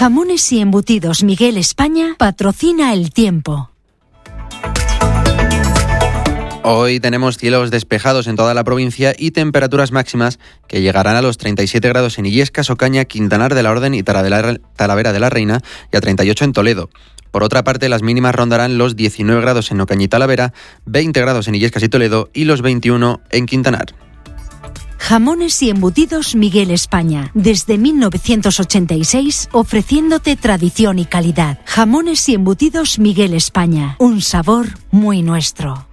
Jamones y embutidos Miguel España patrocina El Tiempo. Hoy tenemos cielos despejados en toda la provincia y temperaturas máximas que llegarán a los 37 grados en Illescas, Ocaña, Quintanar de la Orden y Talavera de la Reina y a 38 en Toledo. Por otra parte, las mínimas rondarán los 19 grados en Ocaña y Talavera, 20 grados en Illescas y Toledo y los 21 en Quintanar. Jamones y embutidos Miguel España. Desde 1986 ofreciéndote tradición y calidad. Jamones y embutidos Miguel España. Un sabor muy nuestro.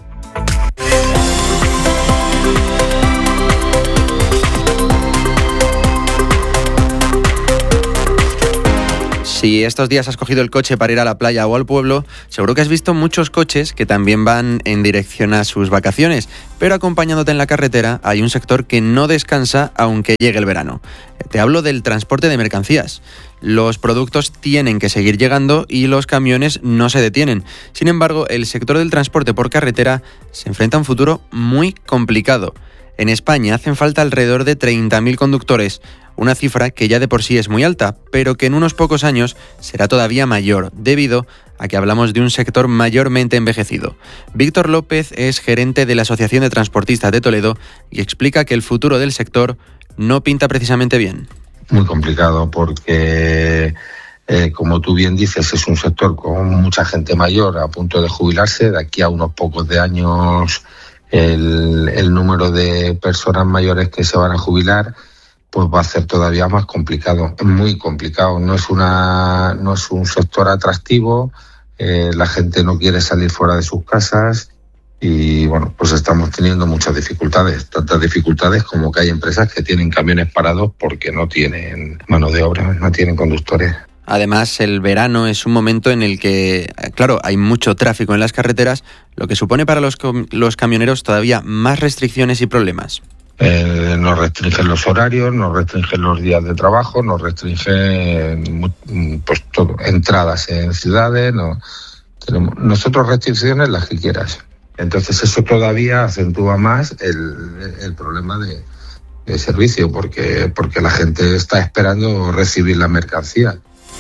Si estos días has cogido el coche para ir a la playa o al pueblo, seguro que has visto muchos coches que también van en dirección a sus vacaciones, pero acompañándote en la carretera hay un sector que no descansa aunque llegue el verano. Te hablo del transporte de mercancías. Los productos tienen que seguir llegando y los camiones no se detienen. Sin embargo, el sector del transporte por carretera se enfrenta a un futuro muy complicado. En España hacen falta alrededor de 30.000 conductores, una cifra que ya de por sí es muy alta, pero que en unos pocos años será todavía mayor, debido a que hablamos de un sector mayormente envejecido. Víctor López es gerente de la Asociación de Transportistas de Toledo y explica que el futuro del sector no pinta precisamente bien. Muy complicado porque, como tú bien dices, es un sector con mucha gente mayor a punto de jubilarse. De aquí a unos pocos de años el número de personas mayores que se van a jubilar pues va a ser todavía más complicado, muy complicado. No es un sector atractivo, la gente no quiere salir fuera de sus casas y bueno, pues estamos teniendo muchas dificultades, tantas dificultades como que hay empresas que tienen camiones parados porque no tienen mano de obra, no tienen conductores. Además, el verano es un momento en el que, claro, hay mucho tráfico en las carreteras, lo que supone para los camioneros todavía más restricciones y problemas. Nos restringen los horarios, nos restringen los días de trabajo, nos restringen pues todo, entradas en ciudades, tenemos nosotros restricciones las que quieras. Entonces eso todavía acentúa más el problema de servicio, porque la gente está esperando recibir la mercancía.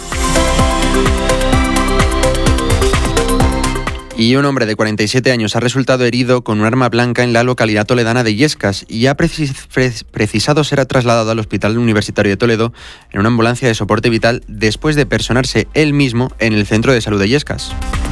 Y un hombre de 47 años ha resultado herido con un arma blanca en la localidad toledana de Illescas y ha precisado ser trasladado al Hospital Universitario de Toledo en una ambulancia de soporte vital después de personarse él mismo en el centro de salud de Illescas.